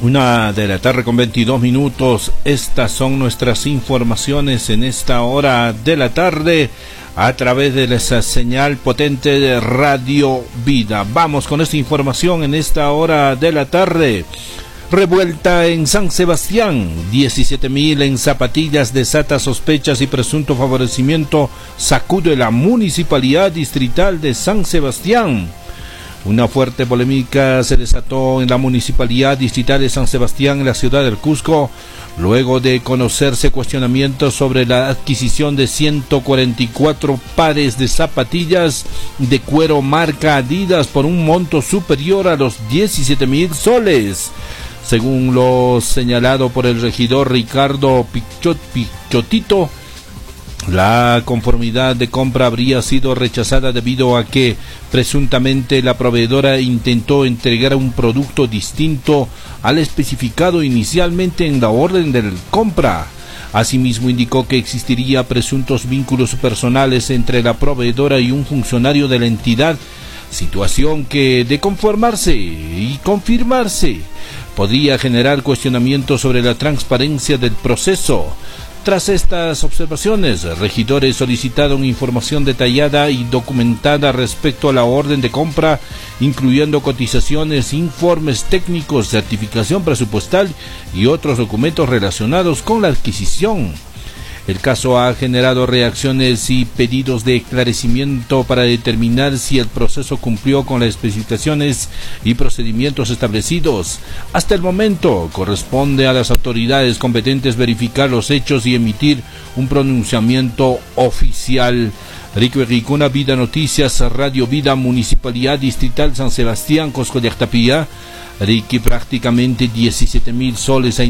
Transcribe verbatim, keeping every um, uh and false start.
Una de la tarde con veintidós minutos. Estas son nuestras informaciones en esta hora de la tarde a través de esa señal potente de Radio Vida. Vamos con esta información en esta hora de la tarde. Revuelta en San Sebastián, diecisiete mil en zapatillas desata sospechas y presunto favorecimiento, sacude la Municipalidad Distrital de San Sebastián. Una fuerte polémica se desató en la Municipalidad Distrital de San Sebastián, en la ciudad del Cusco, luego de conocerse cuestionamientos sobre la adquisición de ciento cuarenta y cuatro pares de zapatillas de cuero marca Adidas por un monto superior a los diecisiete mil soles. Según lo señalado por el regidor Ricardo Pichot, Pichotito, la conformidad de compra habría sido rechazada debido a que presuntamente la proveedora intentó entregar un producto distinto al especificado inicialmente en la orden de compra. Asimismo, indicó que existiría presuntos vínculos personales entre la proveedora y un funcionario de la entidad, situación que, de conformarse y confirmarse, podría generar cuestionamientos sobre la transparencia del proceso. Tras estas observaciones, regidores solicitaron información detallada y documentada respecto a la orden de compra, incluyendo cotizaciones, informes técnicos, certificación presupuestal y otros documentos relacionados con la adquisición. El caso ha generado reacciones y pedidos de esclarecimiento para determinar si el proceso cumplió con las especificaciones y procedimientos establecidos. Hasta el momento, corresponde a las autoridades competentes verificar los hechos y emitir un pronunciamiento oficial. Rico Ricuna, Vida Noticias, Radio Vida, Municipalidad Distrital San Sebastián, Cosco de Actapía. Ricky, prácticamente diecisiete mil soles